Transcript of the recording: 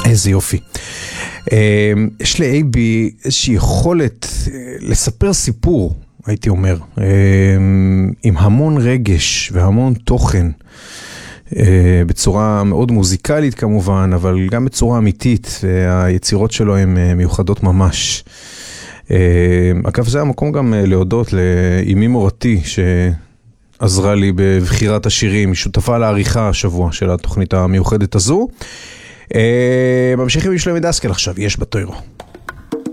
איזה יופי. יש לאייבי איזושהי יכולת לספר סיפור, הייתי אומר, עם המון רגש והמון תוכן, בצורה מאוד מוזיקלית כמובן, אבל גם בצורה אמיתית, והיצירות שלו הן מיוחדות ממש. אגב, זה המקום גם להודות לאמי מורתי, שעזרה לי בבחירת השירים, שותפה לעריכה השבוע של התוכנית המיוחדת הזו. ממשיכים עם שלומי דסקל עכשיו, יש בתוירו.